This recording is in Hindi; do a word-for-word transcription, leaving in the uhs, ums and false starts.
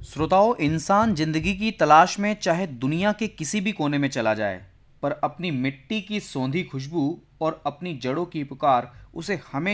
श्रोताओं, इंसान जिंदगी की तलाश में चाहे दुनिया के किसी भी कोने में चला जाए, पर अपनी मिट्टी की सौंधी खुशबू और अपनी जड़ों की पुकार उसे हमेशा